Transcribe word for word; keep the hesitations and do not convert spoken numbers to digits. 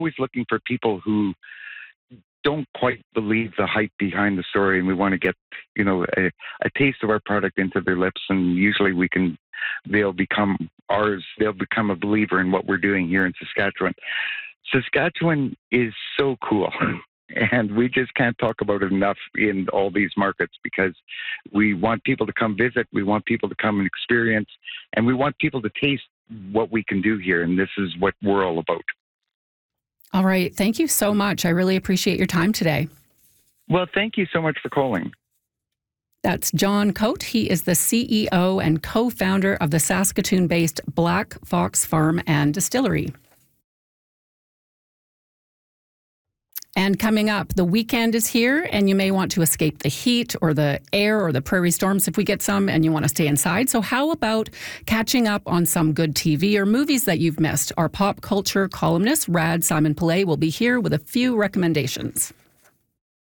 always looking for people who don't quite believe the hype behind the story, and we want to get, you know, a, a taste of our product into their lips, and usually we can, they'll become ours, they'll become a believer in what we're doing here in Saskatchewan. Saskatchewan is so cool. And we just can't talk about it enough in all these markets, because we want people to come visit, we want people to come and experience, and we want people to taste what we can do here. And this is what we're all about. All right. Thank you so much. I really appreciate your time today. Well, thank you so much for calling. That's John Cote. He is the C E O and co-founder of the Saskatoon-based Black Fox Farm and Distillery. And coming up, the weekend is here, and you may want to escape the heat or the air or the prairie storms if we get some, and you want to stay inside. So how about catching up on some good T V or movies that you've missed? Our pop culture columnist, Rad Simon Pillay, will be here with a few recommendations.